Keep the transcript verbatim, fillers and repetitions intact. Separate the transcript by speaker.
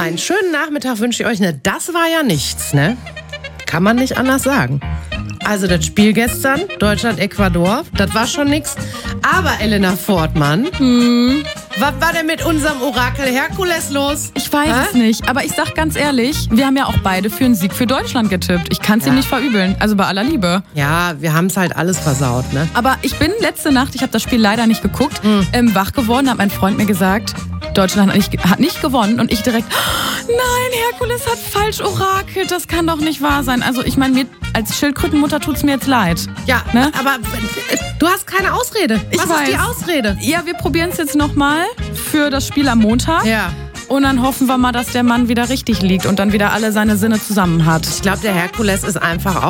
Speaker 1: einen schönen Nachmittag wünsche ich euch. Ne, das war ja nichts, ne? Kann man nicht anders sagen. Also das Spiel gestern, Deutschland-Ecuador, das war schon nix. Aber Elena Fortmann, hm. was war denn mit unserem Orakel Herkules los?
Speaker 2: Ich weiß
Speaker 1: Hä?
Speaker 2: es nicht, aber ich sag ganz ehrlich, wir haben ja auch beide für einen Sieg für Deutschland getippt. Ich kann es
Speaker 1: Ja.
Speaker 2: ihm nicht verübeln, also bei aller Liebe.
Speaker 1: Ja, wir haben es halt alles versaut, ne?
Speaker 2: Aber ich bin letzte Nacht, ich habe das Spiel leider nicht geguckt,
Speaker 1: Hm.
Speaker 2: ähm, wach geworden, hat mein Freund mir gesagt, Deutschland hat nicht, hat nicht gewonnen. Und ich direkt, oh, nein, Herkules hat falsch orakelt, das kann doch nicht wahr sein. Also ich meine, mir als Schildkrötenmutter tut's mir jetzt leid.
Speaker 1: Ja,
Speaker 2: Ne?
Speaker 1: aber äh, du hast keine Ausrede.
Speaker 2: Ich
Speaker 1: Was
Speaker 2: weiß.
Speaker 1: ist die Ausrede?
Speaker 2: Ja, wir probieren es jetzt nochmal für das Spiel am Montag.
Speaker 1: Ja.
Speaker 2: Und dann hoffen wir mal, dass der Mann wieder richtig liegt und dann wieder alle seine Sinne zusammen hat.
Speaker 1: Ich glaube, der Herkules ist einfach